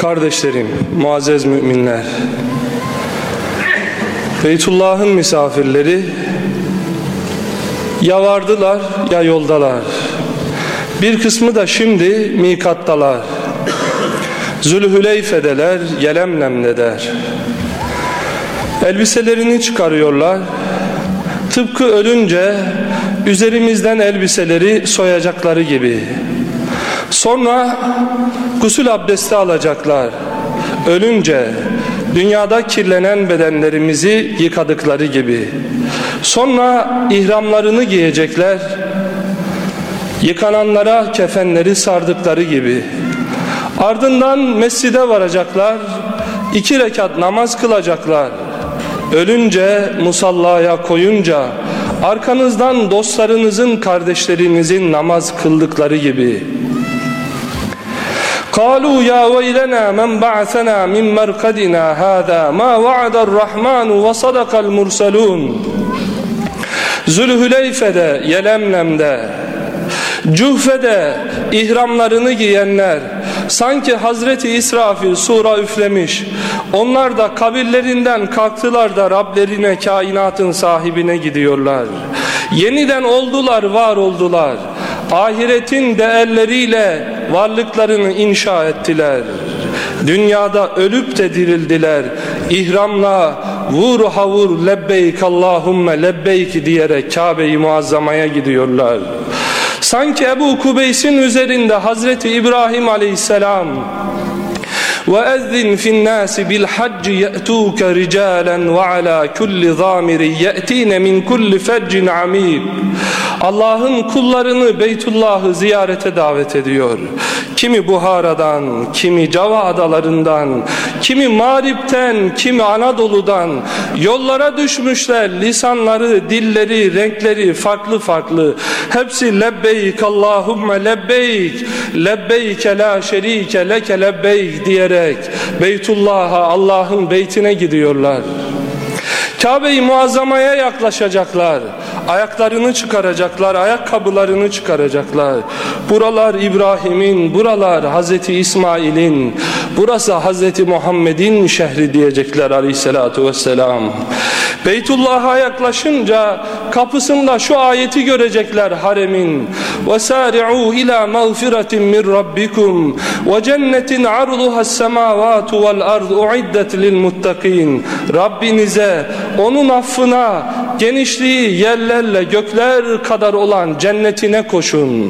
Kardeşlerim, muazzez müminler, Beytullah'ın misafirleri ya vardılar ya yoldalar. Bir kısmı da şimdi mikattalar. Zülhüleyfe'deler, Yelemlem'deler. Elbiselerini çıkarıyorlar. Tıpkı ölünce üzerimizden elbiseleri soyacakları gibi. Sonra gusül abdesti alacaklar. Ölünce dünyada kirlenen bedenlerimizi yıkadıkları gibi. Sonra ihramlarını giyecekler. Yıkananlara kefenleri sardıkları gibi. Ardından mescide varacaklar. 2 rekat namaz kılacaklar. Ölünce musallaya koyunca arkanızdan dostlarınızın, kardeşlerinizin namaz kıldıkları gibi. قالوا يا ويلنا من بعثنا من مرقدنا هذا ما وعد الرحمن وصدق المرسلون. Zülhüleyfe'de, Yelemlem'de, Cuhfe'de ihramlarını giyenler sanki Hazreti İsrafil sura üflemiş. Onlar da kabirlerinden kalktılar da Rablerine, kainatın sahibine gidiyorlar. Yeniden oldular, var oldular. Ahiretin değerleriyle varlıklarını inşa ettiler. Dünyada ölüp de dirildiler. İhramla vur havur lebbeyk Allahümme lebbeyk diyerek Kabe-i Muazzama'ya gidiyorlar. Sanki Ebu Kubeys'in üzerinde Hazreti İbrahim Aleyhisselam وَاَذِّنْ فِي النَّاسِ بِالْحَجِّ يَأْتُوكَ رِجَالًا وَعَلَى كُلِّ ضَامِرٍ يَأْتِينَ مِنْ كُلِّ فَجٍّ عَمِيقٍ. Allah'ın kullarını Beytullah'ı ziyarete davet ediyor. Kimi Buhara'dan, kimi Cava adalarından, kimi Mağrip'ten, kimi Anadolu'dan yollara düşmüşler. Lisanları, dilleri, renkleri farklı farklı. Hepsi lebbeyk Allahümme lebbeyk, lebbeyke la şerike leke lebbeyk diyerek Beytullah'a, Allah'ın beytine gidiyorlar. Kabe-i Muazzama'ya yaklaşacaklar. Ayaklarını çıkaracaklar, ayakkabılarını çıkaracaklar. Buralar İbrahim'in, buralar Hazreti İsmail'in, burası Hazreti Muhammed'in şehri diyecekler aleyhissalatu vesselam. Beytullah'a yaklaşınca kapısında şu ayeti görecekler haremin. وَسَارِعُوا إِلَى مَغْفِرَةٍ مِّنْ رَبِّكُمْ وَجَنَّةٍ عَرْضُهَا السَّمَاوَاتُ وَالْأَرْضُ اُعِدَّتْ لِلْمُتَّقِينَ. Rabbinize, onun affına, genişliği yerlerle gökler kadar olan cennetine koşun.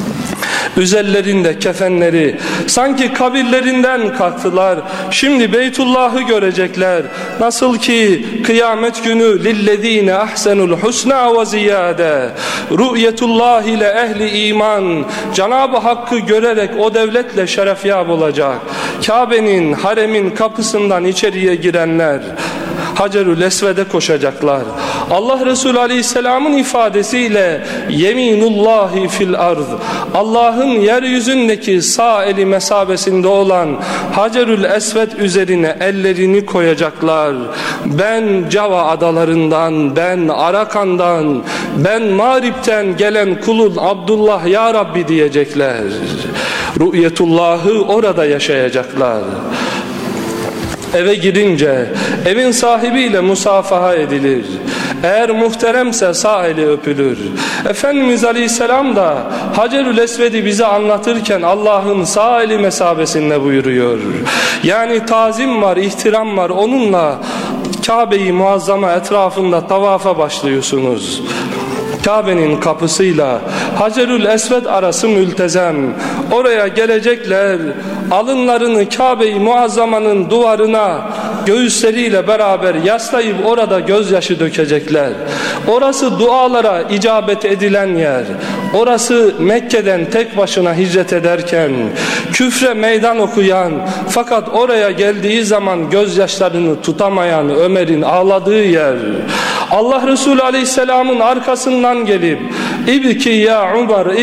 Üzerlerinde kefenleri, sanki kabirlerinden kalktılar. Şimdi Beytullah'ı görecekler. Nasıl ki kıyamet günü lillezine ahsenul husna ve ziyade. Ru'yetullah ile ehli iman Cenab-ı Hakk'ı görerek o devletle şerefyab olacak. Kabe'nin, haremin kapısından içeriye girenler Hacerül Esved'e koşacaklar. Allah Resulü Aleyhisselam'ın ifadesiyle yeminullahi fil ard, Allah'ın yeryüzündeki sağ eli mesabesinde olan Hacerül Esved üzerine ellerini koyacaklar. Ben Cava adalarından, ben Arakan'dan, ben Mağrip'ten gelen kulun Abdullah ya Rabbi diyecekler. Ru'yetullah'ı orada yaşayacaklar. Eve girince evin sahibiyle musafaha edilir. Eğer muhteremse sağ eli öpülür. Efendimiz Aleyhisselam da Hacerül Esved'i bize anlatırken Allah'ın sağ eli mesabesinde buyuruyor. Yani tazim var, ihtiram var. Onunla Kabe-i Muazzama etrafında tavafa başlıyorsunuz. Kabe'nin kapısıyla Hacerül Esved arası mültezem. Oraya gelecekler, alınlarını Kabe-i Muazzama'nın duvarına göğüsleriyle beraber yaslayıp orada gözyaşı dökecekler. Orası dualara icabet edilen yer. Orası Mekke'den tek başına hicret ederken küfre meydan okuyan, fakat oraya geldiği zaman gözyaşlarını tutamayan Ömer'in ağladığı yer. Allah Resulü Aleyhisselam'ın arkasından gelip İbki ya Umar